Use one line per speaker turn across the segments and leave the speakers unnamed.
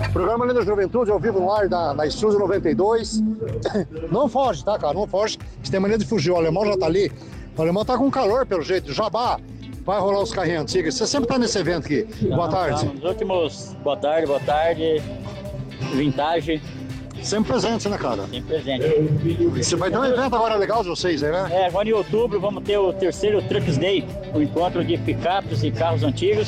Programa Linda Juventude, ao vivo no ar da Estúdio 92. Não foge, tá, cara? Não foge. Você tem mania de fugir. O alemão já tá ali. O alemão tá com calor, pelo jeito. Jabá, vai rolar os carrinhos antigos. Você sempre tá nesse evento aqui. Boa tarde.
Nos últimos... Boa tarde. Vintage.
Sempre presente, né, cara?
Sempre presente.
Você vai ter um evento agora legal de vocês aí, né?
Agora em outubro vamos ter o terceiro Trucks Day, o encontro de picapes e carros antigos.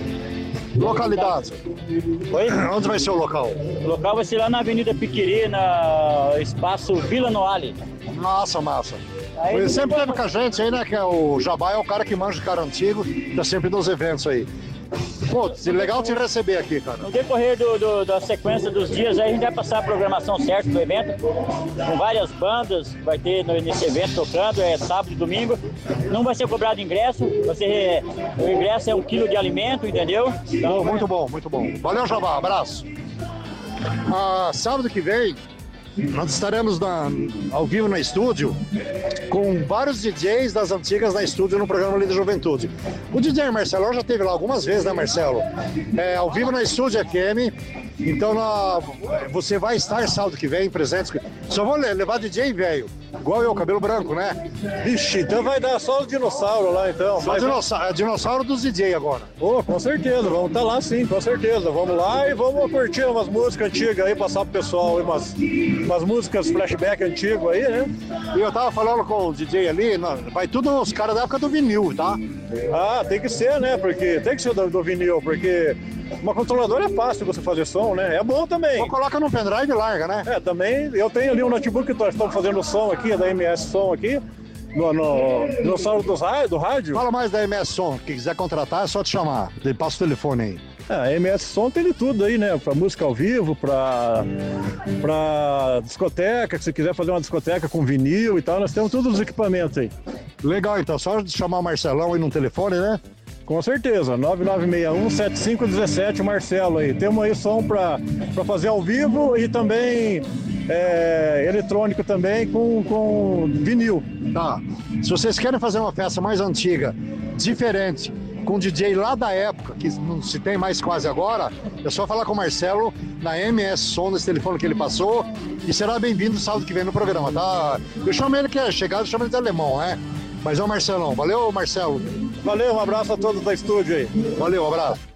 Localidade.
Oi?
Onde vai ser o local?
O local vai ser lá na Avenida Piquiri, na espaço Vila Noale.
Massa.
Aí
Ele sempre teve com a gente aí, né? Que é o Jabá é o cara que manja de cara antigo, tá sempre nos eventos aí. Pô, legal te receber aqui, cara.
No decorrer da sequência dos dias, aí a gente vai passar a programação certa do evento, com várias bandas, vai ter nesse evento tocando, sábado e domingo. Não vai ser cobrado ingresso, o ingresso é 1 quilo de alimento, entendeu? Então,
Muito bom. Valeu, Jabá, abraço. Sábado que vem, nós estaremos ao vivo na estúdio com vários DJs das antigas na estúdio no programa Linda Juventude. O DJ Marcelo já esteve lá algumas vezes, né, Marcelo? Ao vivo na estúdio FM. Então você vai estar sábado que vem presente. Só vou levar DJ velho, igual eu, cabelo branco, né?
Vixe, então vai dar só o dinossauro lá então.
Só dinossauro dos DJ agora.
Oh, com certeza, vamos estar lá sim, com certeza. Vamos lá e vamos curtir umas músicas antigas aí, passar pro pessoal umas músicas flashback antigo aí, né?
E eu tava falando com o DJ ali, vai tudo os caras da época do vinil, tá?
Ah, tem que ser, né? Porque tem que ser do vinil, porque uma controladora é fácil você fazer som, né? É bom também.
Ou coloca no pendrive e larga, né?
Também. Eu tenho ali um notebook que nós estamos fazendo som aqui, da MS Som aqui, no dinossauro do rádio.
Fala mais da MS Som, quem quiser contratar é só te chamar. Passa o telefone aí.
A MS Som tem de tudo aí, né? Pra música ao vivo, pra discoteca, se quiser fazer uma discoteca com vinil e tal, nós temos todos os equipamentos aí.
Legal, então, só chamar o Marcelão aí no telefone, né?
Com certeza, 9961-7517, Marcelo aí. Temos aí som pra fazer ao vivo e também eletrônico também com vinil.
Tá. Se vocês querem fazer uma festa mais antiga, diferente, com DJ lá da época, que não se tem mais quase agora, é só falar com o Marcelo na MS Som, nesse telefone que ele passou, e será bem-vindo sábado que vem no programa, tá? Eu chamo ele que é chegado, eu chamo ele de alemão, né? Mas é o Marcelão. Valeu, Marcelo.
Valeu, um abraço a todos da estúdio aí.
Valeu, um abraço.